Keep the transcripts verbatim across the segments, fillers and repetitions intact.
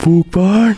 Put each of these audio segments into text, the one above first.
Bokbarn.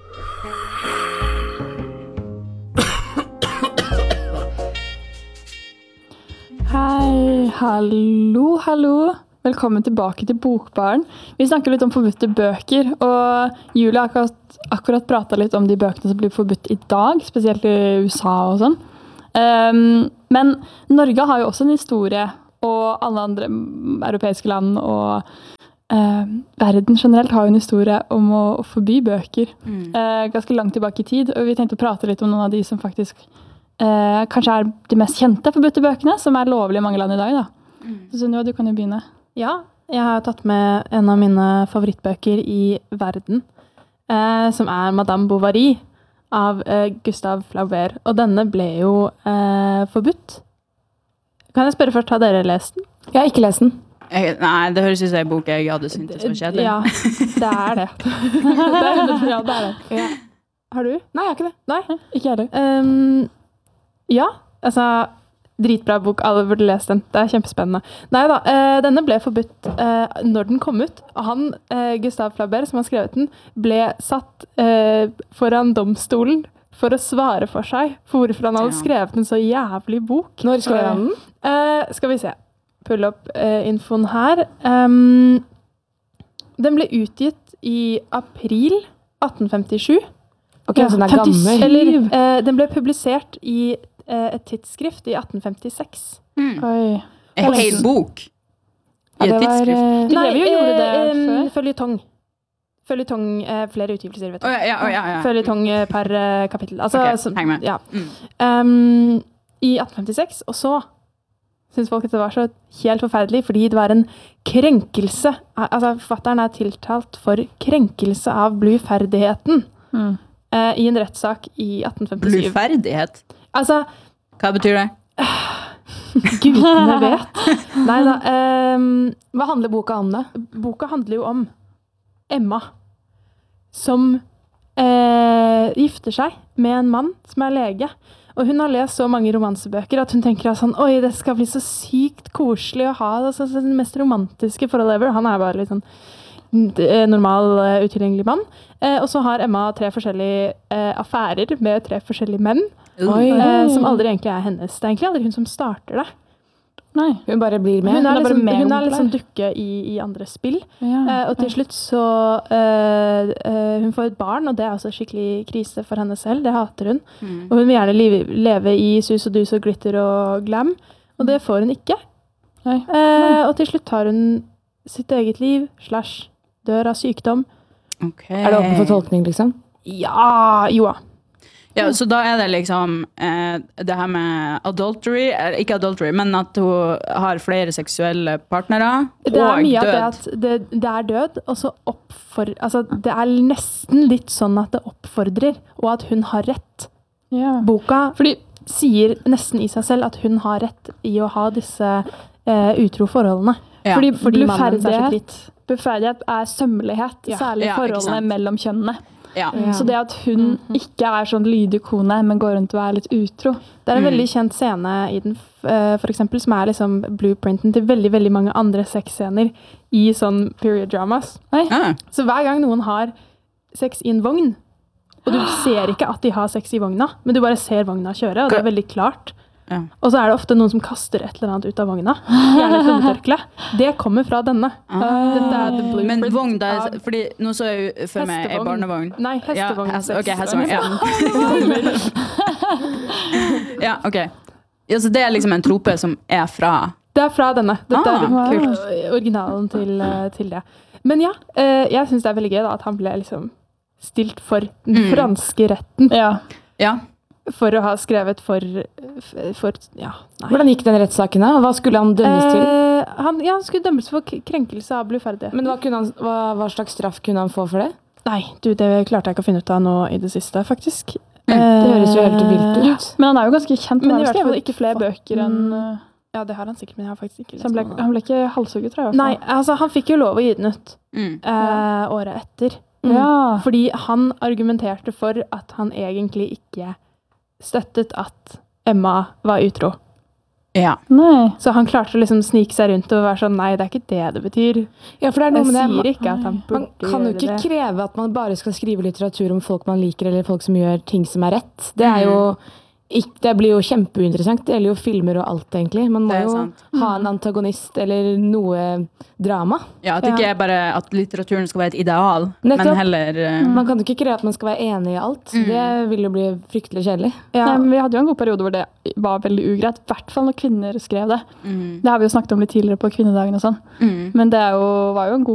Hei, hallo, hallo. Velkommen tilbake til Bokbarn. Vi snakker litt om forbudte bøker, og Julie har akkurat, akkurat pratet litt om de bøkene som blir forbudt i dag, spesielt i U S A og sånn. Um, men Norge har jo også en historie, og alle andre europeiske land og uh, verden generelt har jo en historie om å, å forby bøker. Mm. Uh, ganske langt tilbake i tid, og vi tenkte å prate litt om noen av de som faktisk uh, kanskje er de mest kjente forbudte bøkene, som er lovlige i mange land i dag. Da. Mm. Så Sunniva, du kan jo begynne. Ja, jeg har tatt med en av mine favorittbøker i verden, uh, som er Madame Bovary av uh, Gustave Flaubert. Og denne ble jo uh, forbudt. Kan jeg spørre først, har dere lest den? Jeg har ikke lest den. Jeg, nei, det høres ut som en bok jeg hadde syntes var kjedelig. Ja, det er det. det er hundre, ja, det er det. Ja. Har du? Nei, jeg har ikke det. Nei, ikke heller. Um, ja, altså, dritbra bok, alle burde lese den. Det er kjempespennende. Nei da, uh, denne ble forbudt uh, når den kom ut. Og han, uh, Gustave Flaubert, som har skrevet den, ble satt uh, foran domstolen for å svare for seg, for hvorfor han hadde skrevet en så jævlig bok. Når skrev han den? Uh, skal vi se. Pull opp uh, infoen her. Um, den ble utgitt i april atten femtisju. Ok, ja, så den er gammel. Eller, uh, den ble publisert i uh, et tidsskrift i atten femtiseks. Mm. Oi. En hel bok? I et tidsskrift? Uh, Nei, vi gjorde det uh, før. Føljetong. Føljetong, eh, flere utgivelser, vet du. Oh, ja, oh, ja, ja. Føljetong per eh, kapittel. Altså, okay, som, heng med. Ja. Mm. Um, I atten femtiseks, og så synes folk at det var så helt forferdelig, fordi det var en krenkelse. Altså, forfatteren er tiltalt for krenkelse av bluferdigheten mm. eh, i en rettssak i atten femtisju. Bluferdighet? Altså... Hva betyr det? Gudene vet. Neida. Um, Hva handler boka om det? Boka handler jo om Emma, som eh, gifter seg med en mann som er lege. Og hun har lest så mange romansebøker at hun tenker at sånn, oi, det skal bli så sykt koselig å ha det, altså, den mest romantiske forholdet ever. Han er bare litt sånn normal, uh, utilgjengelig mann. Eh, og så har Emma tre forskjellige eh, affærer med tre forskjellige menn, Oi. Eh, som aldri egentlig er hennes. Det er egentlig aldri hun som starter det. Nei. Hun bare blir med. Hun er, hun er liksom, med hun er liksom dukke i, i andre spill. Ja, eh, og til slutt så eh, eh, hun får et barn, og det er også skikkelig krise for henne selv. Det hater hun. Mm. Og hun vil gjerne leve, leve i sus og dus og glitter og glam. Og det får hun ikke. Nei. Eh, og til slutt tar hun sitt eget liv, slash dør av sykdom. Okay. Er det åpen for tolkning, liksom? Ja, jo. Ja, så da er det liksom eh, det her med adultery, eller ikke adultery, men at hun har flere seksuelle partnere og død. Det er mye av det at det, det er død, og så oppfor, altså det er nesten litt sånn at det oppfordrer, og at hun har rett. Ja. Boka Fordi, sier nesten i seg selv at hun har rett i å ha disse eh, utro forholdene. Ja. Fordi, fordi bluferdighet, bluferdighet er sømmelighet, Ja. særlig Ja, forholdene mellom kjønnene. Ja. Ja. Så det at hun mm-hmm. ikke er sånn lydig kone, men går rundt og er litt utro. Det er en Mm. veldig kjent scene i den, uh, for eksempel, som er liksom blueprinten til veldig, veldig mange andre sexscener i sånn period dramas. Ah. Så hver gang noen har sex i en vogn, og du ser ikke at de har sex i vogna, men du bare ser vogna kjøre, og det er veldig klart. Ja. Og så er det ofte noen som kaster et eller annet ut av vogna. Gjerne et hundetørkle. Det kommer fra denne. Ah. Dette er the blueprint. Men vogn, da er, av fordi nå så jeg jo for meg en hestevogn. barnevogn. Nei, hestevogn. Ja, hest, ok, Hestevogn. hestevogn, ja. Ja, ok. Ja, så det er liksom en trope som er fra... Det er fra denne. Dette Ah, er kult. originalen til, eh, til det. Men ja, eh, jeg synes det er veldig gøy da, at han ble liksom stilt for den Mm. franske retten. Ja. Ja. For å ha skrevet for... for ja, nei. Hvordan gikk den rettssaken da? Hva skulle han dømmes til? Eh, han, ja, han skulle dømmes for k- krenkelse av bluferdighet. Men hva, kunne han, hva, hva slags straff kunne han få for det? Nei, du, det klarte jeg ikke å finne ut av nå i det siste, faktisk. Det høres jo helt vilt Eh, ut. Men han er jo ganske kjent. Men Men i han hvert har fall skrevet ikke flere fått bøker enn... den- uh, Ja, det har han sikkert, men jeg har faktisk ikke lest Så han ble, noe. han ble ikke halshugget, tror jeg. i hvert Nei, fall. altså han fikk jo lov å gi den ut Mm. eh, året etter. Ja. Fordi han argumenterte for at han egentlig ikke støttet at Emma var utro. Ja. Nei. Så han klarte å liksom snike seg rundt og være sånn, nei, det er ikke det det betyr. Ja, for det er noe Jeg med det. sier ikke at han Man burde kan jo gjøre ikke det. kreve at man bare skal skrive litteratur om folk man liker, eller folk som gjør ting som er rett. Det er jo ikk- det blir jo kjempeuinteressant. Det gjelder jo filmer og alt, egentlig. Man må Det er jo sant. ha en antagonist eller noe drama. Ja, at det ikke er bare at litteraturen skal være et ideal, men Nettopp. heller eh, Man kan jo ikke kreve at man skal være enig i alt. Det vil jo bli fryktelig kjedelig. Ja. Nei, men vi hadde jo en god periode hvor det var veldig ugreit, i hvert fall når kvinner skrev det. mm, Det har vi jo snakket om litt tidligere på kvinnedagen og sånn. mm. Men det er jo, var jo en god